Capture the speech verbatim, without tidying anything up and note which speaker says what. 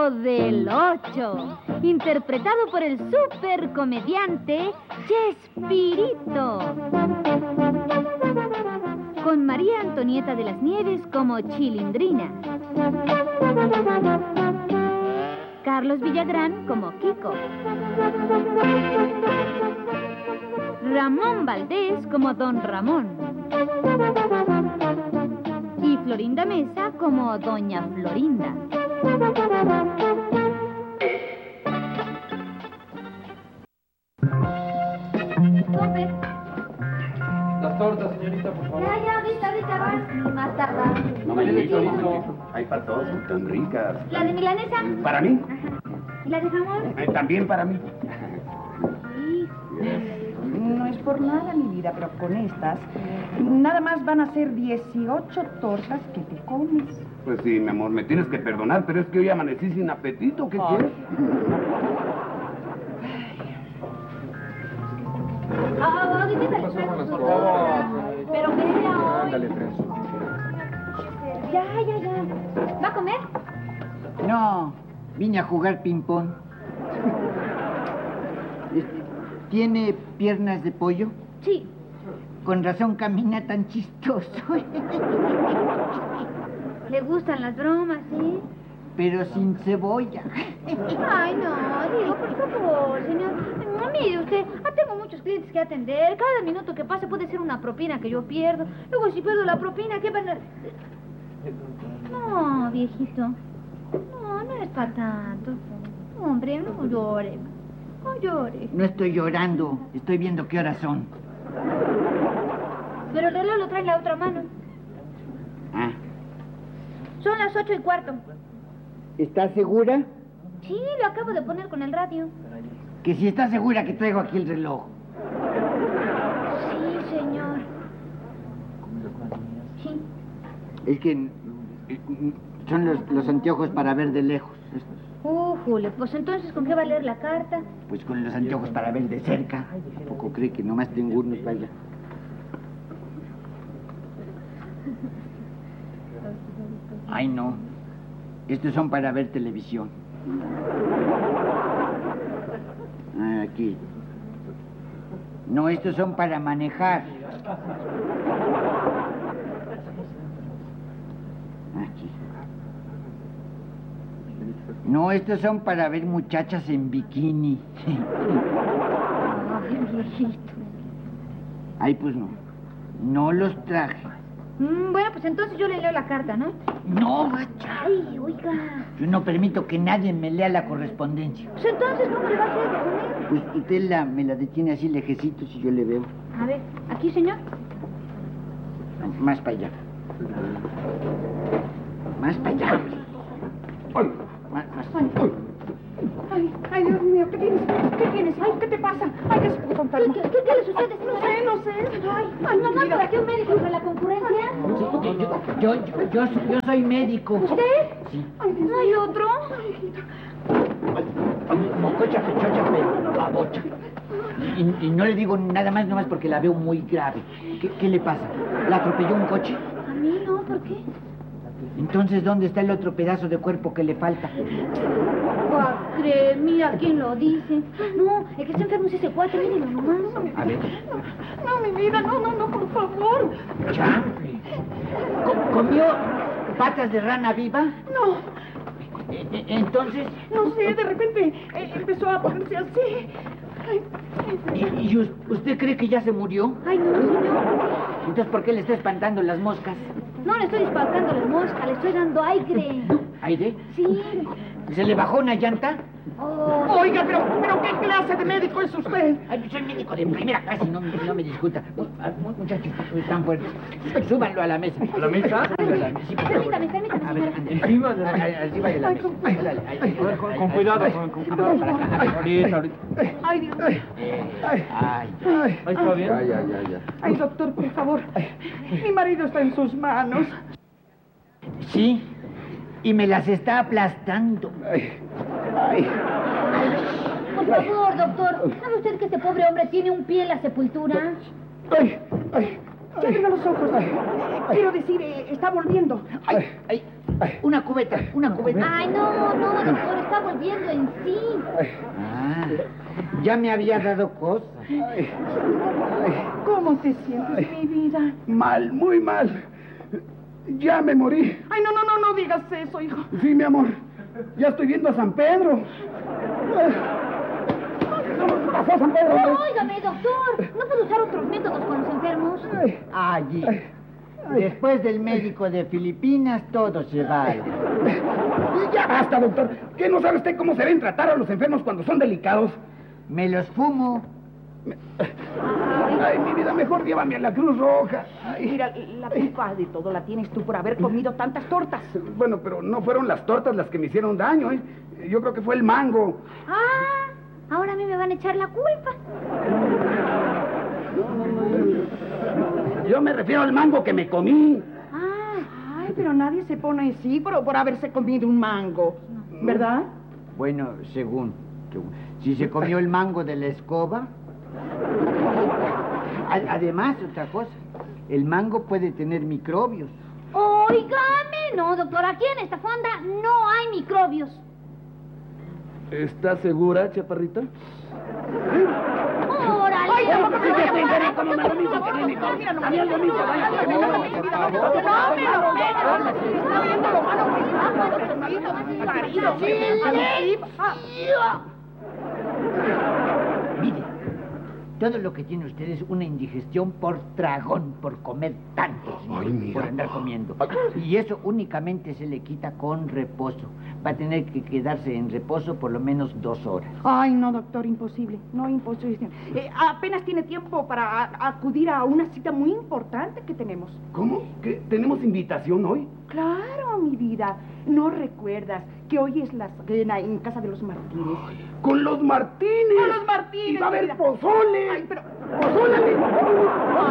Speaker 1: Chavo del Ocho, interpretado por el supercomediante Chespirito, con María Antonieta de las Nieves como Chilindrina, Carlos Villagrán como Kiko, Ramón Valdés como Don Ramón y Florinda Mesa como Doña Florinda.
Speaker 2: Tope.
Speaker 3: Las tortas, señorita, por favor.
Speaker 2: Ya, ya, ahorita, ahorita vas. Ni más tardar.
Speaker 4: No me digas, hay para todos, son tan ricas.
Speaker 2: ¿La de milanesa?
Speaker 4: ¿Para mí?
Speaker 2: Ajá. ¿Y la de jamón?
Speaker 4: Eh, también para mí.
Speaker 2: Sí.
Speaker 5: No es por nada, mi vida, pero con estas, nada más van a ser dieciocho tortas que te comes.
Speaker 4: Pues sí, mi amor, me tienes que perdonar, pero es que hoy amanecí sin apetito. ¿Qué quieres?
Speaker 2: Ah, ahorita
Speaker 3: ¿Qué pasó con las
Speaker 2: le
Speaker 3: tortas?
Speaker 2: Pero que sea hoy.
Speaker 3: Ándale, tres.
Speaker 2: Ya, ya, ya. ¿Va a comer?
Speaker 6: No, vine a jugar ping-pong. Este, ¿Tiene piernas de pollo?
Speaker 2: Sí.
Speaker 6: Con razón camina tan chistoso.
Speaker 2: Le gustan las bromas, ¿sí?
Speaker 6: Pero sin cebolla.
Speaker 2: Ay, no, digo, por favor, señor. No, mire usted, ah, tengo muchos clientes que atender. Cada minuto que pasa puede ser una propina que yo pierdo. Luego, si pierdo la propina, ¿qué van a...? No, viejito. No, no es para tanto. Hombre, no llore. No llore.
Speaker 6: No estoy llorando, estoy viendo qué horas son.
Speaker 2: Pero el reloj lo trae en la otra mano.
Speaker 6: Ah,
Speaker 2: Son las ocho y cuarto.
Speaker 6: ¿estás segura?
Speaker 2: Sí, lo acabo de poner con el radio.
Speaker 6: Que si estás segura que traigo aquí el reloj.
Speaker 2: Sí, señor. Sí.
Speaker 6: Es que mm, son los, los anteojos para ver de lejos. estos.
Speaker 2: Uh, Julio, pues entonces, ¿con qué va a leer la carta?
Speaker 6: Pues con los anteojos para ver de cerca. ¿A poco cree que nomás tengo unos para allá? Ay, no. Estos son para ver televisión. Ah, aquí. No, estos son para manejar. Aquí. No, estos son para ver muchachas en bikini.
Speaker 2: Ay, viejito.
Speaker 6: Ay, pues no. No los traje.
Speaker 2: Mm, bueno, pues entonces yo le leo la carta, ¿no?
Speaker 6: No, gacha.
Speaker 2: Ay, oiga.
Speaker 6: Yo no permito que nadie me lea la correspondencia.
Speaker 2: Pues entonces, ¿cómo le va a hacer de comer?
Speaker 6: Pues usted la, me la detiene así lejecitos y yo le veo.
Speaker 2: A ver, aquí, señor.
Speaker 6: Más para allá. Más para allá.
Speaker 4: Ay,
Speaker 6: Más, más.
Speaker 5: Ay, ay, ay, Dios mío, ¿qué tienes? ¿Qué tienes? Ay, ¿qué te pasa? Ay, ya se puso
Speaker 2: ¿Qué,
Speaker 5: enfermo.
Speaker 2: qué, qué, qué le sucede?
Speaker 5: No sé, no sé. Ay, ay,
Speaker 2: ¿No
Speaker 5: mi vida.
Speaker 2: para qué un médico sobre la concurrencia?
Speaker 6: Sí, yo, yo, yo, yo, soy- yo soy médico.
Speaker 2: ¿Usted?
Speaker 6: Sí.
Speaker 5: Ay, Dios
Speaker 2: ¿No hay
Speaker 5: mío.
Speaker 2: otro?
Speaker 6: Mococha, pechocha, pero babocha. Y, y no le digo nada más, nomás porque la veo muy grave. ¿Qué, qué le pasa? ¿La atropelló un coche?
Speaker 2: A mí no, ¿por qué?
Speaker 6: Entonces, ¿dónde está el otro pedazo de cuerpo que le falta?
Speaker 2: Padre, mira quién lo dice. No, el que está enfermo es ese cuatro, mírenlo nomás.
Speaker 6: A ver.
Speaker 5: No, mi vida, no, no, no, por favor.
Speaker 6: Chanfle. Co- ¿Comió patas de rana viva?
Speaker 5: No,
Speaker 6: E- e- Entonces,
Speaker 5: no sé, de repente eh, empezó a ponerse así. Ay,
Speaker 6: ¿y, y us- usted cree que ya se murió?
Speaker 2: Ay, no, señor.
Speaker 6: Entonces, ¿por qué le está espantando las moscas?
Speaker 2: No le estoy espantando las moscas, le estoy dando aire.
Speaker 6: ¿Aire?
Speaker 2: Sí.
Speaker 6: ¿Se le bajó una llanta?
Speaker 2: Oh.
Speaker 5: Oiga, pero, pero ¿qué clase de médico es usted?
Speaker 6: Ay, soy médico de primera clase, no, no me discuta. Muchachos, están fuertes. Súbanlo a la mesa.
Speaker 3: ¿A la mesa?
Speaker 6: Sí, por favor.
Speaker 2: Permítame, permítame,
Speaker 6: A ver,
Speaker 2: señora.
Speaker 6: ande.
Speaker 3: Encima de la-
Speaker 6: Ay, Encima de la
Speaker 5: Ay,
Speaker 6: mesa.
Speaker 5: con cuidado.
Speaker 6: Ándale, ahí,
Speaker 3: A ver, con,
Speaker 6: ahí,
Speaker 3: con
Speaker 6: ahí,
Speaker 3: cuidado,
Speaker 6: ahí.
Speaker 3: con, con cuidado.
Speaker 6: Para acá.
Speaker 3: Ahorita, ahorita.
Speaker 5: Ay, Dios mío.
Speaker 6: Eh,
Speaker 5: Ay.
Speaker 6: Ay.
Speaker 5: Ay,
Speaker 3: Ahí está bien.
Speaker 4: ya, ya, ya, ya.
Speaker 5: ay, doctor, por favor. Mi marido está en sus manos.
Speaker 6: Sí, y me las está aplastando.
Speaker 4: Ay, ay.
Speaker 2: Por favor, doctor. ¿Sabe usted que este pobre hombre tiene un pie en la sepultura?
Speaker 5: Ay, ay. Ya abriga los ojos. Quiero decir, eh, está volviendo.
Speaker 6: Ay, ay, Una cubeta, una cubeta.
Speaker 2: Ay, no, no, doctor, está volviendo en sí.
Speaker 6: Ah, ya me había dado cosas.
Speaker 5: ¿Cómo te sientes, mi vida?
Speaker 4: Mal, muy mal. Ya me morí.
Speaker 5: Ay, no, no, no, no digas eso, hijo.
Speaker 4: Sí, mi amor. Ya estoy viendo a San Pedro. ¿Qué pasó, San Pedro?
Speaker 2: Óigame, doctor, ¿no puedo usar otros métodos con los enfermos?
Speaker 6: Allí. Después del médico de Filipinas, todo se vale.
Speaker 4: Ya basta, doctor. ¿Qué no sabe usted cómo se deben tratar a los enfermos cuando son delicados?
Speaker 6: Me los fumo.
Speaker 4: Ay, mi vida, mejor llévame a la Cruz Roja. Ay.
Speaker 5: Mira, la culpa de todo la tienes tú por haber comido tantas tortas.
Speaker 4: Bueno, pero no fueron las tortas las que me hicieron daño, ¿eh? Yo creo que fue el mango.
Speaker 2: Ah, ahora a mí me van a echar la culpa.
Speaker 4: Yo me refiero al mango que me comí.
Speaker 2: Ah,
Speaker 5: Ay, pero nadie se pone así por, por haberse comido un mango, ¿verdad?
Speaker 6: Bueno, según, según. Si se comió el mango de la escoba. A- Además, otra cosa. El mango puede tener microbios.
Speaker 2: óigame, no, doctor, aquí en esta fonda no hay microbios.
Speaker 3: ¿Estás segura, chaparrita?
Speaker 2: ¡Órale!
Speaker 4: Ay, ¿cómo que sí, sí, sí, como me lo dice que viene con- a mí algo me hizo daño, que me lo hago, por favor.
Speaker 6: Mire, todo lo que tiene usted es una indigestión por tragón, por comer tanto, señor,
Speaker 4: Ay, mira.
Speaker 6: por andar comiendo. Y eso únicamente se le quita con reposo. Va a tener que quedarse en reposo por lo menos dos horas.
Speaker 5: Ay, no, doctor, imposible. No, imposible. Eh, apenas tiene tiempo para a- acudir a una cita muy importante que tenemos.
Speaker 4: ¿Cómo? ¿Que tenemos invitación hoy?
Speaker 5: Claro, mi vida. ¿No recuerdas que hoy es la cena en casa de los Martínez?
Speaker 4: ¡Con los Martínez!
Speaker 5: ¡Con los Martínez,
Speaker 4: ¡Y va a haber
Speaker 5: mira!
Speaker 4: pozole!
Speaker 5: Ay, pero...
Speaker 4: ¡Pozole!